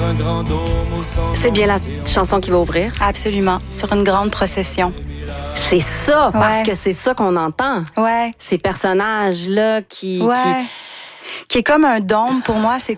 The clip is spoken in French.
C'est bien la chanson qui va ouvrir? Absolument, sur une grande procession. C'est ça, parce que c'est ça qu'on entend. Ouais. Ces personnages-là qui Qui est comme un dôme pour moi, c'est